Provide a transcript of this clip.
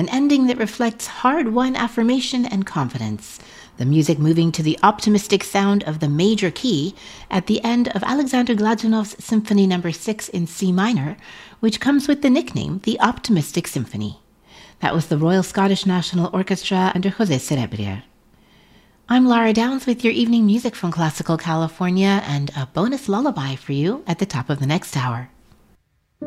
an ending that reflects hard-won affirmation and confidence, the music moving to the optimistic sound of the major key at the end of Alexander Gladunov's Symphony No. 6 in C minor, which comes with the nickname the Optimistic Symphony. That was the Royal Scottish National Orchestra under José Cerebrier. I'm Lara Downs with your evening music from Classical California and a bonus lullaby for you at the top of the next hour.